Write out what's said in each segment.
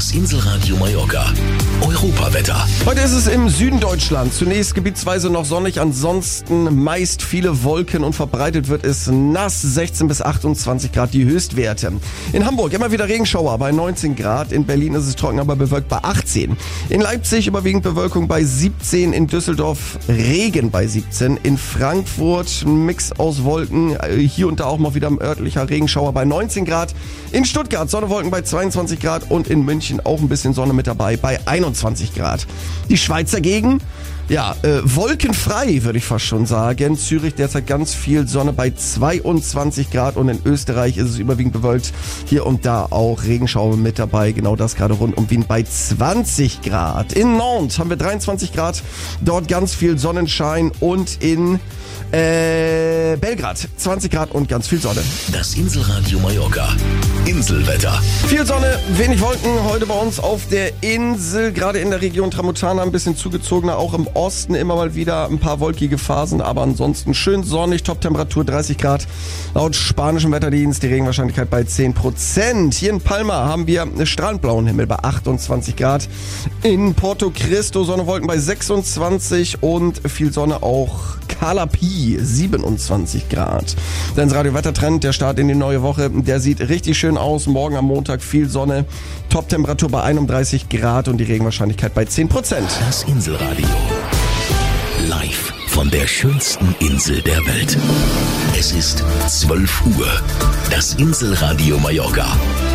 Das Inselradio Mallorca. Europawetter. Heute ist es im Süden Deutschlands. Zunächst gebietsweise noch sonnig, ansonsten meist viele Wolken und verbreitet wird es nass. 16 bis 28 Grad die Höchstwerte. In Hamburg immer wieder Regenschauer bei 19 Grad. In Berlin ist es trocken, aber bewölkt bei 18. In Leipzig überwiegend Bewölkung bei 17. In Düsseldorf Regen bei 17. In Frankfurt ein Mix aus Wolken. Hier und da auch mal wieder ein örtlicher Regenschauer bei 19 Grad. In Stuttgart Sonne, Wolken bei 22 Grad und in München auch ein bisschen Sonne mit dabei bei 21 Grad. Die Schweiz dagegen, wolkenfrei würde ich fast schon sagen. Zürich derzeit ganz viel Sonne bei 22 Grad und in Österreich ist es überwiegend bewölkt. Hier und da auch Regenschauer mit dabei. Genau das gerade rund um Wien bei 20 Grad. In Nantes haben wir 23 Grad, dort ganz viel Sonnenschein und in Belgrad 20 Grad und ganz viel Sonne. Das Inselradio Mallorca. Inselwetter. Viel Sonne, wenig Wolken heute bei uns auf der Insel, gerade in der Region Tramontana ein bisschen zugezogener, auch im Osten immer mal wieder ein paar wolkige Phasen, aber ansonsten schön sonnig, Top-Temperatur 30 Grad. Laut spanischem Wetterdienst die Regenwahrscheinlichkeit bei 10%. Hier in Palma haben wir einen strahlendblauen Himmel bei 28 Grad. In Porto Cristo Sonne, Wolken bei 26 und viel Sonne auch Calapi 27 Grad. Dann das Radio-Wetter-Trend, der Start in die neue Woche, der sieht richtig schön aus. Morgen am Montag viel Sonne, Top-Temperatur bei 31 Grad und die Regenwahrscheinlichkeit bei 10%. Das Inselradio. Live von der schönsten Insel der Welt. Es ist 12 Uhr. Das Inselradio Mallorca.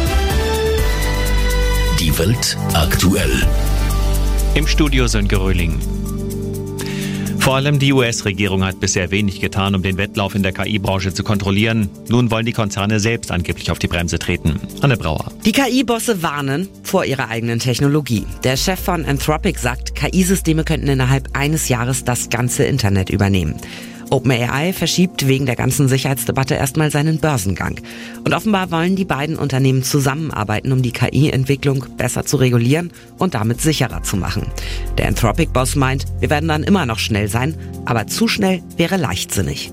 Die Welt aktuell. Im Studio Sönke Röhling. Vor allem die US-Regierung hat bisher wenig getan, um den Wettlauf in der KI-Branche zu kontrollieren. Nun wollen die Konzerne selbst angeblich auf die Bremse treten. Anne Brauer. Die KI-Bosse warnen vor ihrer eigenen Technologie. Der Chef von Anthropic sagt, KI-Systeme könnten innerhalb eines Jahres das ganze Internet übernehmen. OpenAI verschiebt wegen der ganzen Sicherheitsdebatte erstmal seinen Börsengang. Und offenbar wollen die beiden Unternehmen zusammenarbeiten, um die KI-Entwicklung besser zu regulieren und damit sicherer zu machen. Der Anthropic-Boss meint, wir werden dann immer noch schnell sein, aber zu schnell wäre leichtsinnig.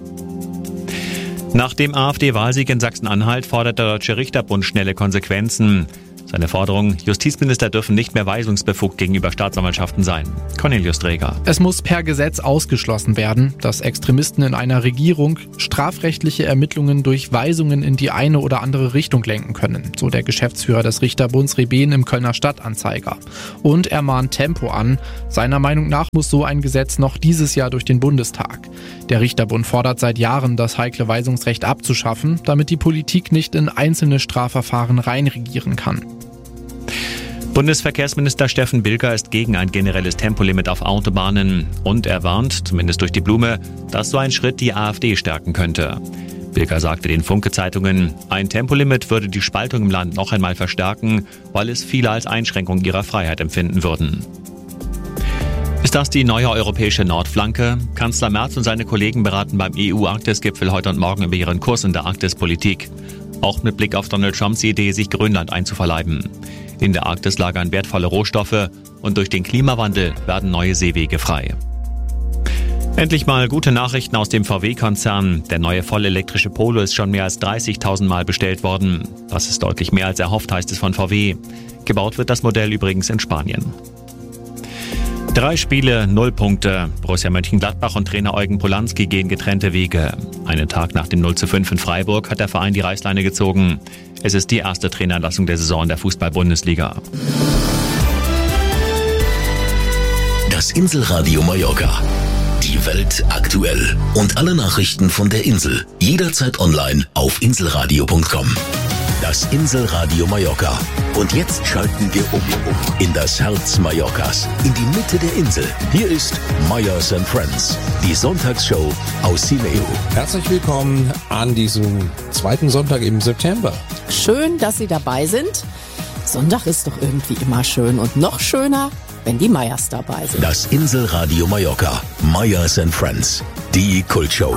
Nach dem AfD-Wahlsieg in Sachsen-Anhalt fordert der Deutsche Richterbund schnelle Konsequenzen. Seine Forderung, Justizminister dürfen nicht mehr weisungsbefugt gegenüber Staatsanwaltschaften sein. Cornelius Träger. Es muss per Gesetz ausgeschlossen werden, dass Extremisten in einer Regierung strafrechtliche Ermittlungen durch Weisungen in die eine oder andere Richtung lenken können, so der Geschäftsführer des Richterbunds Rebehn im Kölner Stadtanzeiger. Und er mahnt Tempo an. Seiner Meinung nach muss so ein Gesetz noch dieses Jahr durch den Bundestag. Der Richterbund fordert seit Jahren, das heikle Weisungsrecht abzuschaffen, damit die Politik nicht in einzelne Strafverfahren reinregieren kann. Bundesverkehrsminister Steffen Bilker ist gegen ein generelles Tempolimit auf Autobahnen und er warnt, zumindest durch die Blume, dass so ein Schritt die AfD stärken könnte. Bilker sagte den Funke-Zeitungen, ein Tempolimit würde die Spaltung im Land noch einmal verstärken, weil es viele als Einschränkung ihrer Freiheit empfinden würden. Ist das die neue europäische Nordflanke? Kanzler Merz und seine Kollegen beraten beim EU-Arktis-Gipfel heute und morgen über ihren Kurs in der Arktispolitik. Auch mit Blick auf Donald Trumps Idee, sich Grönland einzuverleiben. In der Arktis lagern wertvolle Rohstoffe und durch den Klimawandel werden neue Seewege frei. Endlich mal gute Nachrichten aus dem VW-Konzern. Der neue vollelektrische Polo ist schon mehr als 30.000 Mal bestellt worden. Das ist deutlich mehr als erhofft, heißt es von VW. Gebaut wird das Modell übrigens in Spanien. 3 Spiele, 0 Punkte. Borussia Mönchengladbach und Trainer Eugen Polanski gehen getrennte Wege. Einen Tag nach dem 0:5 in Freiburg hat der Verein die Reißleine gezogen. Es ist die erste Trainerentlassung der Saison der Fußball-Bundesliga. Das Inselradio Mallorca. Die Welt aktuell. Und alle Nachrichten von der Insel. Jederzeit online auf inselradio.com. Das Inselradio Mallorca. Und jetzt schalten wir um in das Herz Mallorcas, in die Mitte der Insel. Hier ist Meyers & Friends, die Sonntagsshow aus Simeo. Herzlich willkommen an diesem zweiten Sonntag im September. Schön, dass Sie dabei sind. Sonntag ist doch irgendwie immer schön und noch schöner, wenn die Meyers dabei sind. Das Inselradio Mallorca, Meyers & Friends, die Kultshow.